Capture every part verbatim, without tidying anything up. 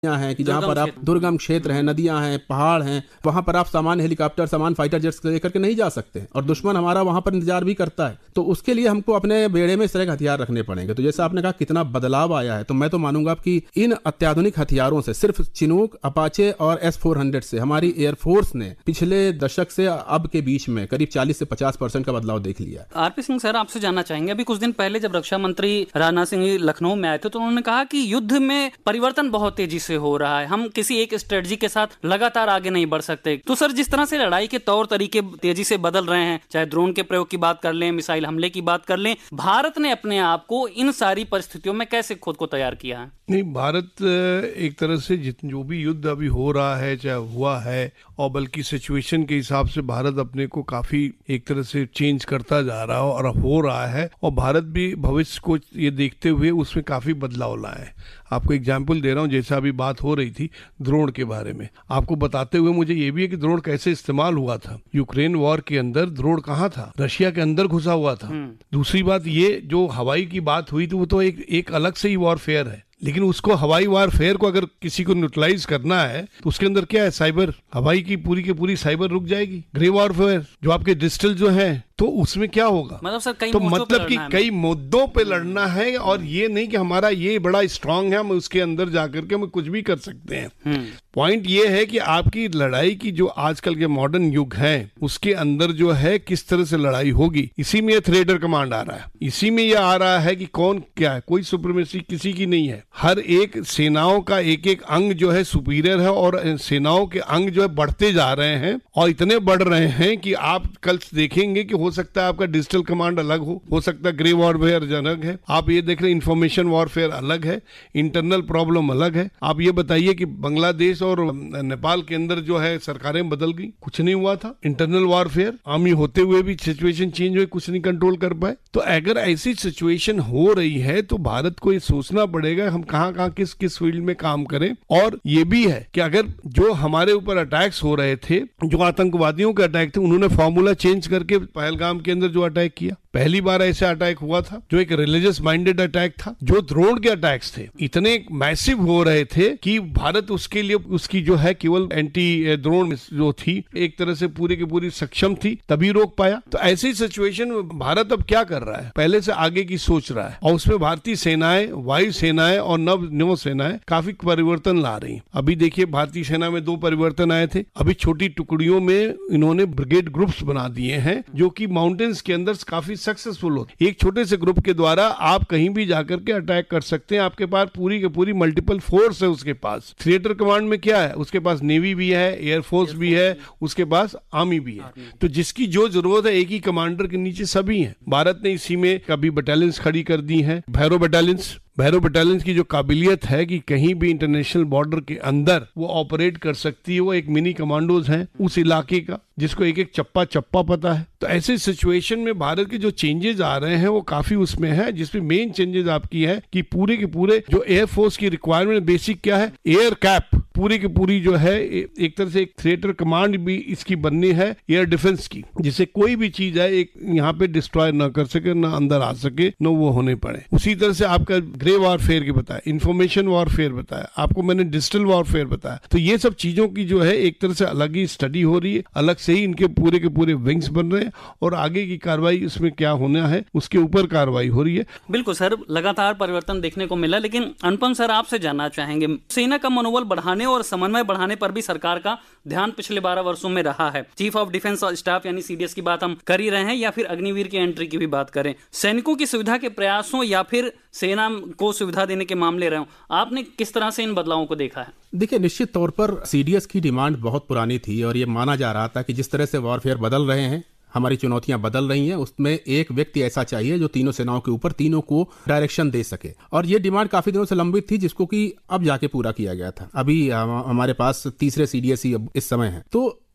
हैं कि जहां पर आप दुर्गम क्षेत्र हैं, नदियां हैं, पहाड़ हैं, वहां पर आप सामान हेलीकॉप्टर, सामान फाइटर जेट्स लेकर के नहीं जा सकते और दुश्मन हमारा वहां पर इंतजार भी करता है। तो उसके लिए हमको अपने बेड़े में इस तरह के हथियार रखने पड़ेंगे। तो जैसे आपने कहा कितना बदलाव आया है, तो मैं तो मानूंगा कि इन अत्याधुनिक हथियारों से, सिर्फ चिनूक, अपाचे और एस फोर हंड्रेड से हमारी एयरफोर्स ने पिछले दशक से अब के बीच में करीब चालीस से पचास परसेंट का बदलाव देख लिया। आरपी सिंह सर, आपसे जानना चाहेंगे, अभी कुछ दिन पहले जब रक्षा मंत्री राजनाथ सिंह लखनऊ में आए थे तो उन्होंने कहा कि युद्ध में परिवर्तन बहुत तेजी से हो रहा है, हम किसी एक स्ट्रेटजी के साथ लगातार आगे नहीं बढ़ सकते। तो सर, जिस तरह से लड़ाई के तौर तरीके तेजी से बदल रहे हैं, चाहे ड्रोन के प्रयोग की बात कर लें, मिसाइल हमले की बात कर लें, भारत ने अपने आप को इन सारी परिस्थितियों में कैसे खुद को तैयार किया है? नहीं, भारत एक तरह से जो भी युद्ध अभी हो रहा है, चाहे हुआ है, और बल्कि सिचुएशन के हिसाब से भारत अपने को काफी एक तरह से चेंज करता जा रहा है और हो रहा है, और भारत भी भविष्य को ये देखते हुए उसमें काफी बदलाव लाए है। आपको एग्जाम्पल दे रहा हूँ, जैसा अभी बात हो रही थी ड्रोन के बारे में, आपको बताते हुए मुझे ये भी है कि ड्रोन कैसे इस्तेमाल हुआ था। यूक्रेन वॉर के अंदर ड्रोन कहाँ था? रशिया के अंदर घुसा हुआ था। दूसरी बात, ये जो हवाई की बात हुई थी वो तो एक एक अलग से ही वॉरफेयर है, लेकिन उसको हवाई वारफेयर को अगर किसी को न्यूट्रलाइज करना है तो उसके अंदर क्या है? साइबर, हवाई की पूरी की पूरी साइबर रुक जाएगी। ग्रे वारफेयर जो आपके डिजिटल जो है, तो उसमें क्या होगा? मतलब सर, कई तो मतलब कि कई मुद्दों पे लड़ना है, और ये नहीं कि हमारा ये बड़ा स्ट्रांग है, हम उसके अंदर जाकर के हम कुछ भी कर सकते हैं। पॉइंट ये है कि आपकी लड़ाई की जो आजकल के मॉडर्न युग है उसके अंदर जो है किस तरह से लड़ाई होगी, इसी में थ्रेडर कमांड आ रहा है। इसी में ये आ रहा है कि कौन क्या है, कोई सुप्रीमेसी किसी की नहीं है। हर एक सेनाओं का एक एक अंग जो है सुपीरियर है, और सेनाओं के अंग जो है बढ़ते जा रहे हैं, और इतने बढ़ रहे हैं कि आप कल देखेंगे कि हो सकता है आपका डिजिटल कमांड अलग हो हो सकता है ग्रे वॉरफेयर अलग है, आप ये देख रहे हैं इंफॉर्मेशन वॉरफेयर अलग है, इंटरनल प्रॉब्लम अलग है। आप ये बताइए कि बांग्लादेश और नेपाल के अंदर जो है सरकारें बदल गई, कुछ नहीं हुआ था। इंटरनल वॉरफेयर, आर्मी होते हुए भी सिचुएशन चेंज हुई, कुछ नहीं कंट्रोल कर पाए। तो अगर ऐसी सिचुएशन हो रही है तो भारत को ये सोचना पड़ेगा हम कहां कहां किस किस फील्ड में काम करें। और ये भी है कि अगर जो हमारे ऊपर अटैक्स हो रहे थे, जो आतंकवादियों के अटैक थे, उन्होंने फॉर्मूला चेंज करके पहलगाम के अंदर जो अटैक किया, पहली बार ऐसा अटैक हुआ था जो एक रिलीजियस माइंडेड अटैक था। जो ड्रोन के अटैक्स थे इतने मैसिव हो रहे थे कि भारत उसके लिए उसकी जो है केवल एंटी ड्रोन जो थी एक तरह से पूरी की पूरी सक्षम थी, तभी रोक पाया। तो ऐसी सिचुएशन में भारत अब क्या कर रहा है? पहले से आगे की सोच रहा है, और उसमें भारतीय सेनाएं, वायु सेनाएं और नव नव सेनाएं काफी परिवर्तन ला रही हैं। अभी देखिए, भारतीय सेना में दो परिवर्तन आए थे। अभी छोटी टुकड़ियों में इन्होंने ब्रिगेड ग्रुप्स बना दिए हैं जो कि माउंटेन्स के अंदर काफी सक्सेसफुल होते। एक छोटे से ग्रुप के द्वारा आप कहीं भी जाकर के अटैक कर सकते हैं। आपके पास पूरी के पूरी मल्टीपल फोर्स है उसके पास। थिएटर कमांड में क्या है? उसके पास नेवी भी है, एयरफोर्स भी है, उसके पास आर्मी भी है। तो जिसकी जो जरूरत है, एक ही कमांडर के नीचे सभी हैं। भारत ने इसी में कभी बटालियंस खड़ी कर दी हैं, भैरव बटालियंस। भैरव बटालियंस की जो काबिलियत है कि कहीं भी इंटरनेशनल बॉर्डर के अंदर वो ऑपरेट कर सकती है, वो एक मिनी कमांडोज हैं उस इलाके का, जिसको एक एक चप्पा चप्पा पता है। तो ऐसे सिचुएशन में भारत के जो चेंजेस आ रहे हैं वो काफी उसमें है, जिसमें मेन चेंजेस आपकी है कि पूरे के पूरे जो एयरफोर्स की रिक्वायरमेंट बेसिक क्या है, एयर कैप पूरी की पूरी जो है एक तरह से एक थिएटर कमांड भी इसकी बननी है एयर डिफेंस की, जिससे कोई भी चीज है एक यहाँ पे डिस्ट्रॉय ना कर सके, ना अंदर आ सके, न वो होने पड़े। उसी तरह से आपका ग्रे वॉरफेयर की बताया, इंफॉर्मेशन वॉरफेयर बताया, आपको मैंने डिजिटल वॉरफेयर बताया। तो ये सब चीजों की जो है एक तरह से अलग ही स्टडी हो रही है, अलग से ही इनके पूरे के पूरे विंग्स बन रहे हैं, और आगे की कार्रवाई इसमें क्या होना है उसके ऊपर कार्रवाई हो रही है। बिल्कुल सर, लगातार परिवर्तन देखने को मिला। लेकिन अनुपम सर, आपसे जानना चाहेंगे, सेना का मनोबल बढ़ाने और समन्वय बढ़ाने पर भी सरकार का ध्यान पिछले बारह वर्षों में रहा है। चीफ ऑफ डिफेंस स्टाफ यानी सीडीएस की बात हम कर ही रहे हैं, या फिर अग्निवीर की एंट्री की भी बात करें, सैनिकों की सुविधा के प्रयासों या फिर सेना को सुविधा देने के मामले रहे, आपने किस तरह से इन बदलावों को देखा है? देखिए, निश्चित तौर पर सीडीएस की डिमांड बहुत पुरानी थी, और ये माना जा रहा था कि जिस तरह से वॉरफेयर बदल रहे हैं, हमारी चुनौतियां बदल रही हैं, उसमें एक व्यक्ति ऐसा चाहिए जो तीनों सेनाओं के ऊपर तीनों को डायरेक्शन दे सके। और ये डिमांड काफी दिनों से लंबित थी, जिसको कि अब जाके पूरा किया गया था। अभी हमारे पास तीसरे सीडीएस ही इस समय है। तो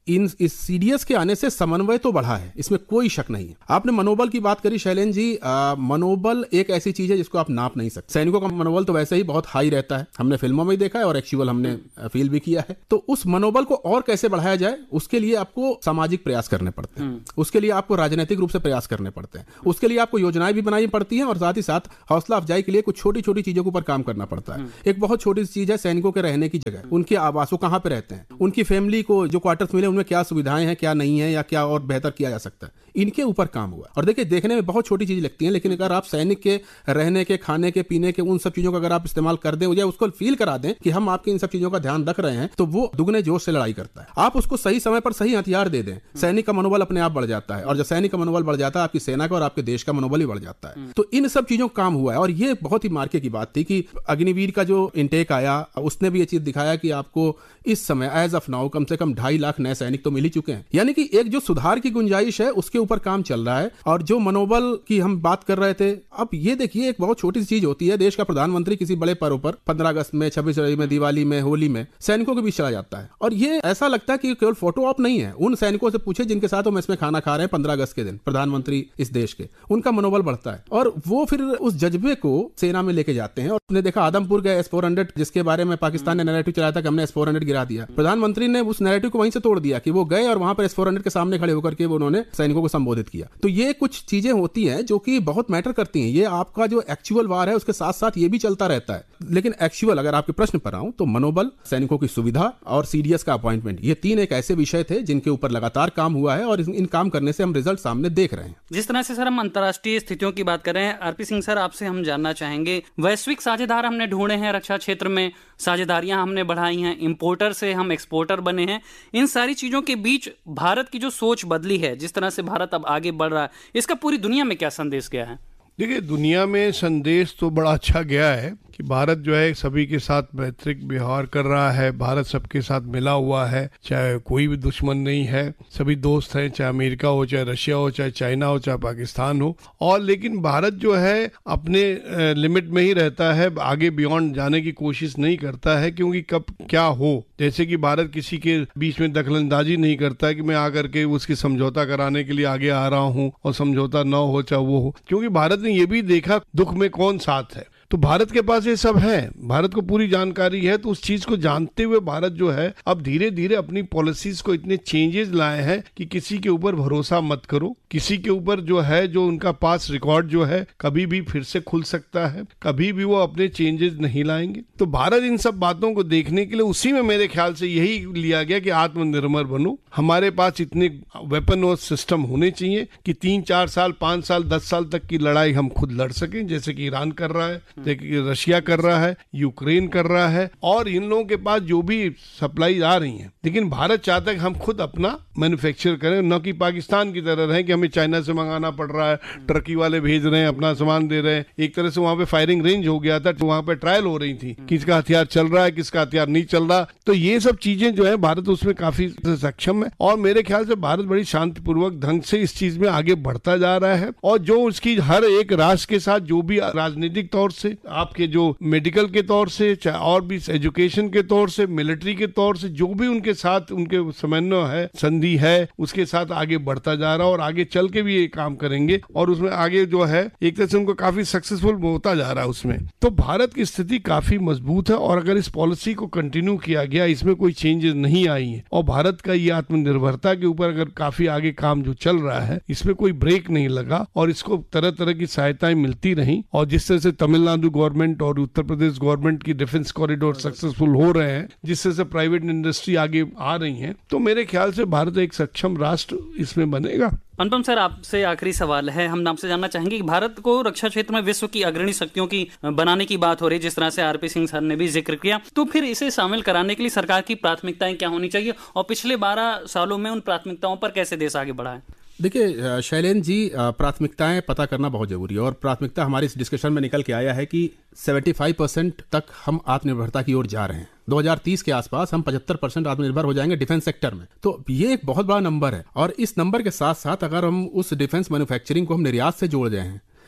इन इस सीडीएस के आने से समन्वय तो बढ़ा है, इसमें कोई शक नहीं है। आपने मनोबल की बात करी शैलेंद्र जी, आ, मनोबल एक ऐसी चीज है जिसको आप नाप नहीं सकते। सैनिकों का मनोबल तो वैसे ही बहुत हाई रहता है, हमने फिल्मों में देखा है और एक्चुअल हमने फील भी किया है। तो उस मनोबल को और कैसे बढ़ाया जाए, उसके लिए आपको सामाजिक प्रयास करने पड़ते हैं, उसके लिए आपको राजनीतिक रूप से प्रयास करने पड़ते हैं, उसके लिए आपको योजनाएं भी बनानी पड़ती हैं और साथ ही साथ हौसला अफजाई के लिए कुछ छोटी छोटी चीजों के ऊपर काम करना पड़ता है। एक बहुत छोटी सी चीज है सैनिकों के रहने की जगह, उनके आवास, वो कहां पे रहते हैं, उनकी फैमिली को जो क्वार्टर्स मिले उनमें क्या सुविधाएं हैं, क्या नहीं है, या क्या और बेहतर किया जा सकता है, इनके ऊपर काम हुआ। और देखिए, देखने में बहुत छोटी चीज लगती है, लेकिन अगर आप सैनिक के रहने के, खाने के, पीने के, उन सब चीजों का अगर आप इस्तेमाल कर दें या उसको फील करा दें कि हम आपकी इन सब चीजों का ध्यान रख रहे हैं, तो वो दुगने जोश से लड़ाई करता है। आप उसको सही समय पर सही हथियार दे दें, सैनिक का मनोबल अपने आप बढ़ जाता है, और जब सैनिक का मनोबल बढ़ जाता है, आपकी सेना का और आपके देश का मनोबल भी बढ़ जाता है। तो इन सब चीजों का काम हुआ है। और ये बहुत ही मार्के की बात थी कि अग्निवीर का जो इंटेक आया, उसने भी ये चीज दिखाया कि आपको इस समय एज ऑफ नाउ कम से कम ढाई लाख नए सैनिक तो मिल ही चुके हैं। यानी कि एक जो सुधार की गुंजाइश है उसके ऊपर काम चल रहा है। और जो मनोबल की हम बात कर रहे थे, अब ये देखिए, एक बहुत छोटी सी चीज होती है, देश का प्रधानमंत्री किसी बड़े पर्व पर पंद्रह अगस्त में, छब्बीस जनवरी में, दिवाली में, होली में सैनिकों के बीच चला जाता है, और ये ऐसा लगता है कि केवल फोटो ऑप नहीं है। उन सैनिकों से पूछे जिनके साथ वो मेस में खाना खा रहे हैं पंद्रह अगस्त के दिन, प्रधानमंत्री इस देश के, उनका मनोबल बढ़ता है और वो फिर उस जज्बे को सेना में लेके जाते हैं। और आपने देखा आदमपुर गए एस फोर हंड्रेड, जिसके बारे में पाकिस्तान ने नैरेटिव चलाया था कि हमने एस फोर हंड्रेड गिरा दिया, प्रधानमंत्री ने उस नैरेटिव को वहीं से तोड़ दिया कि वो गए और वहां पर एस फोर हंड्रेड के सामने खड़े होकर के उन्होंने सैनिकों को संबोधित किया। तो ये कुछ चीजें होती हैं जो कि बहुत मैटर करती हैं। ये आपका जो एक्चुअल वार है उसके साथ साथ ये भी चलता रहता है, लेकिन एक्चुअल अगर आपके प्रश्न पर आऊं तो मनोबल, सैनिकों की सुविधा और सीडीएस का अपॉइंटमेंट, ये तीन एक ऐसे विषय थे जिनके ऊपर लगातार काम हुआ है और इन काम करने से हम रिजल्ट सामने देख रहे हैं। जिस तरह से सर हम अंतर्राष्ट्रीय स्थितियों की बात कर रहे हैं, आरपी सिंह सर आपसे हम जानना चाहेंगे, वैश्विक साझेदार हमने ढूंढे हैं रक्षा क्षेत्र में, साझेदारियां हमने बढ़ाई हैं, इंपोर्टर से हम एक्सपोर्टर बने हैं, इन सारी चीजों के बीच भारत की जो सोच बदली है, जिस तरह से भारत अब आगे बढ़ रहा है, इसका पूरी दुनिया में क्या संदेश गया है? देखिए, दुनिया में संदेश तो बड़ा अच्छा गया है कि भारत जो है सभी के साथ मैत्रिक व्यवहार कर रहा है, भारत सबके साथ मिला हुआ है, चाहे कोई भी दुश्मन नहीं है, सभी दोस्त हैं, चाहे अमेरिका हो, चाहे रशिया हो, चाहे चाइना हो, चाहे पाकिस्तान हो। और लेकिन भारत जो है अपने लिमिट में ही रहता है, आगे बियॉन्ड जाने की कोशिश नहीं करता है, क्योंकि कब क्या हो, जैसे कि भारत किसी के बीच में दखलंदाजी नहीं करता है कि मैं आकर के उसकी समझौता कराने के लिए आगे आ रहा हूँ और समझौता न हो चाहे वो हो, क्योंकि भारत ने ये भी देखा दुख में कौन साथ है। तो भारत के पास ये सब है, भारत को पूरी जानकारी है। तो उस चीज को जानते हुए भारत जो है अब धीरे धीरे अपनी पॉलिसीज को इतने चेंजेस लाए हैं कि किसी के ऊपर भरोसा मत करो, किसी के ऊपर जो है जो उनका पास रिकॉर्ड जो है कभी भी फिर से खुल सकता है, कभी भी वो अपने चेंजेस नहीं लाएंगे। तो भारत इन सब बातों को देखने के लिए उसी में मेरे ख्याल से यही लिया गया कि आत्मनिर्भर बनो, हमारे पास इतने वेपन और सिस्टम होने चाहिए कि तीन चार साल, पांच साल, दस साल तक की लड़ाई हम खुद लड़ सकें, जैसे कि ईरान कर रहा है, देखिए रशिया कर रहा है, यूक्रेन कर रहा है, और इन लोगों के पास जो भी सप्लाई आ रही है। लेकिन भारत चाहता है कि हम खुद अपना मैन्युफैक्चर करें, न कि पाकिस्तान की तरह रहे कि हमें चाइना से मंगाना पड़ रहा है, टर्की वाले भेज रहे हैं, अपना सामान दे रहे हैं। एक तरह से वहां पे फायरिंग रेंज हो गया था, तो वहां पे ट्रायल हो रही थी, किसका हथियार चल रहा है, किसका हथियार नहीं चल रहा। तो ये सब चीजें जो है भारत उसमें काफी सक्षम है, और मेरे ख्याल से भारत बड़ी शांतिपूर्वक ढंग से इस चीज में आगे बढ़ता जा रहा है। और जो उसकी हर एक राष्ट्र के साथ जो भी राजनीतिक तौर से, आपके जो मेडिकल के तौर से, चाहे और भी एजुकेशन के तौर से, मिलिट्री के तौर से, जो भी उनके साथ उनके समन्वय है, संधि है, उसके साथ आगे बढ़ता जा रहा है और आगे चल के भी ये काम करेंगे। और उसमें आगे जो है एक तरह से उनको काफी सक्सेसफुल होता जा रहा है उसमें। तो भारत की स्थिति काफी मजबूत है, और अगर इस पॉलिसी को कंटिन्यू किया गया, इसमें कोई चेंजेस नहीं आई है, और भारत का ये आत्मनिर्भरता के ऊपर अगर काफी आगे काम जो चल रहा है, इसमें कोई ब्रेक नहीं लगा, और इसको तरह तरह की सहायताएं मिलती रही। और जिस तरह से तमिलनाडु गवर्नमेंट और उत्तर प्रदेश गवर्नमेंट की डिफेंस कॉरिडोर सक्सेसफुल हो रहे हैं, जिससे से प्राइवेट इंडस्ट्री आगे आ रही है, तो मेरे ख्याल से भारत एक सक्षम राष्ट्र इसमें बनेगा। अनुपम सर, आपसे आखिरी सवाल है, हम आपसे जानना चाहेंगे कि भारत को रक्षा क्षेत्र में विश्व की अग्रणी शक्तियों की बनाने की बात हो रही है, जिस तरह से आरपी सिंह सर ने भी जिक्र किया, तो फिर इसे शामिल कराने के लिए सरकार की प्राथमिकताएं क्या होनी चाहिए, और पिछले बारह सालों में उन प्राथमिकताओं पर कैसे देश आगे बढ़ा है? देखिए शैलेंद्र जी, प्राथमिकताएं पता करना बहुत जरूरी है, और प्राथमिकता हमारी इस डिस्कशन में निकल के आया है कि पचहत्तर परसेंट तक हम आत्मनिर्भरता की ओर जा रहे हैं। दो हज़ार तीस के आसपास हम पचहत्तर परसेंट आत्मनिर्भर हो जाएंगे डिफेंस सेक्टर में। तो ये एक बहुत बड़ा नंबर है, और इस नंबर के साथ साथ अगर हम उस डिफेंस मैन्युफैक्चरिंग को हम निर्यात से जोड़ जाए हैं,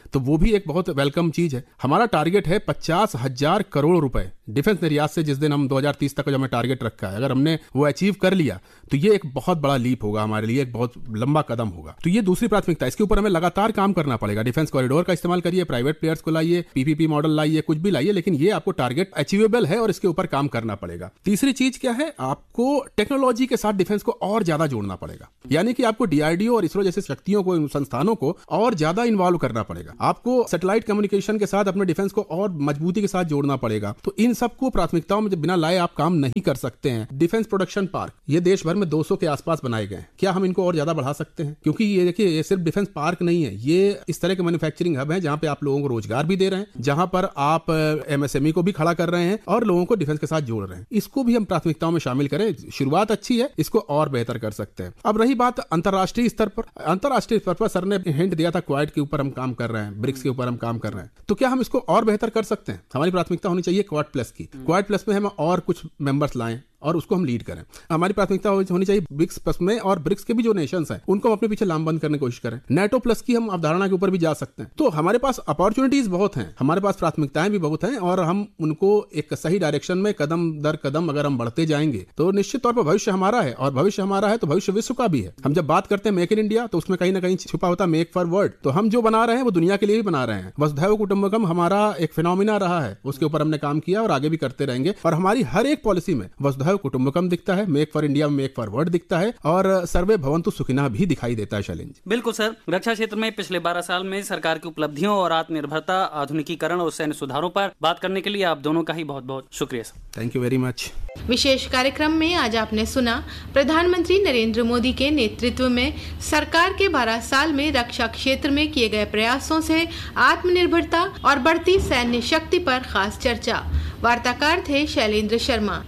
तो वो भी एक बहुत वेलकम चीज है। हमारा टारगेट है पचास हजार करोड़ रुपए डिफेंस निर्यात से, जिस दिन हम दो हज़ार तीस तक का जो हमें टारगेट रखा है, अगर हमने वो अचीव कर लिया तो ये एक बहुत बड़ा लीप होगा हमारे लिए, एक बहुत लंबा कदम होगा। तो ये दूसरी प्राथमिकता, इसके ऊपर हमें लगातार काम करना पड़ेगा। डिफेंस कॉरिडोर का इस्तेमाल करिए, प्राइवेट प्लेयर्स को लाइए, पीपीपी मॉडल लाइए, कुछ भी लाइए, लेकिन ये आपको टारगेट अचीवेबल है और इसके ऊपर काम करना पड़ेगा। तीसरी चीज क्या है, आपको टेक्नोलॉजी के साथ डिफेंस को और ज्यादा जोड़ना पड़ेगा, यानी कि आपको डीआरडीओ और इसरो जैसे शक्तियों को, संस्थानों को और ज्यादा इन्वॉल्व करना पड़ेगा। आपको सैटेलाइट कम्युनिकेशन के साथ अपने डिफेंस को और मजबूती के साथ जोड़ना पड़ेगा। तो इन सबको प्राथमिकताओं में बिना लाए आप काम नहीं कर सकते हैं। डिफेंस प्रोडक्शन पार्क ये देश भर में दो सौ के आसपास बनाए गए हैं, क्या हम इनको और ज्यादा बढ़ा सकते हैं? क्योंकि ये देखिए, ये सिर्फ डिफेंस पार्क नहीं है, ये इस तरह के मैन्युफैक्चरिंग हब है जहां पे आप लोगों को रोजगार भी दे रहे हैं, जहां पर आप एमएसएमई को भी खड़ा कर रहे हैं और लोगों को डिफेंस के साथ जोड़ रहे हैं। इसको भी हम प्राथमिकताओं में शामिल करें। शुरुआत अच्छी है, इसको और बेहतर कर सकते हैं। अब रही बात अंतर्राष्ट्रीय स्तर पर, अंतर्राष्ट्रीय स्तर पर सर ने हिंट दिया था क्वाड के ऊपर हम काम कर रहे हैं, ब्रिक्स के ऊपर हम काम कर रहे हैं, तो क्या हम इसको और बेहतर कर सकते हैं? हमारी प्राथमिकता होनी चाहिए क्वाड प्लस की। क्वाड प्लस में हम और कुछ मेंबर्स लाएं और उसको हम लीड करें। हमारी प्राथमिकता होनी चाहिए ब्रिक्स प्लस में, और ब्रिक्स के भी जो नेशंस हैं उनको हम अपने पीछे लामबंद करने की कोशिश करें। नेटो प्लस की हम अवधारणा के ऊपर भी जा सकते हैं। तो हमारे पास अपॉर्चुनिटीज बहुत हैं, हमारे पास प्राथमिकताएं भी बहुत हैं, और हम उनको एक सही डायरेक्शन में कदम दर कदम अगर हम बढ़ते जाएंगे तो निश्चित तौर पर भविष्य हमारा है, और भविष्य हमारा है तो भविष्य विश्व का भी है। हम जब बात करते हैं मेक इन इंडिया तो उसमें कहीं ना कहीं छुपा होता है मेक फॉर वर्ल्ड। तो हम जो बना रहे हैं वो दुनिया के लिए भी बना रहे हैं। वसुधैव कुटुंबकम हमारा एक फिनोमिना रहा है, उसके ऊपर हमने काम किया और आगे भी करते रहेंगे, और हमारी हर एक पॉलिसी में वसुधैव कुटुंबकम दिखता है, make for India, make for world दिखता है, और सर्वे भवन्तु सुखिनः भी दिखाई देता है। शैलेंद्र जी, बिल्कुल सर, रक्षा क्षेत्र में पिछले बारह साल में सरकार की उपलब्धियों और आत्मनिर्भरता, आधुनिकीकरण और सैन्य सुधारों पर बात करने के लिए आप दोनों का ही बहुत बहुत शुक्रिया sir. Thank you very much. विशेष कार्यक्रम में आज आपने सुना प्रधानमंत्री नरेंद्र मोदी के नेतृत्व में सरकार के बारह साल में रक्षा क्षेत्र में किए गए प्रयासों से आत्मनिर्भरता और बढ़ती सैन्य शक्ति पर खास चर्चा। वार्ताकार थे शैलेंद्र शर्मा।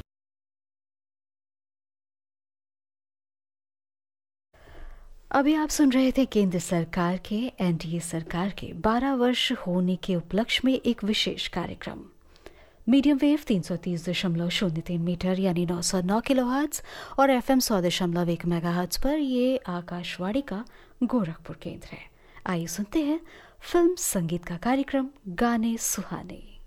अभी आप सुन रहे थे केंद्र सरकार के एनडीए सरकार के बारह वर्ष होने के उपलक्ष्य में एक विशेष कार्यक्रम। मीडियम वेव तीन सौ तीस दशमलव शून्य तीन मीटर यानी नौ सौ नौ किलोहर्ट्ज और एफएम सौ दशमलव एक मेगाहर्ट्ज पर ये आकाशवाणी का गोरखपुर केंद्र है। आइए सुनते हैं फिल्म संगीत का कार्यक्रम गाने सुहाने।